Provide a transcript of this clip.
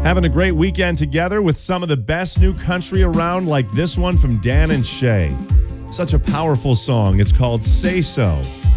Having a great weekend together with some of the best new country around, like this one from Dan and Shay. Such a powerful song. It's called Say So.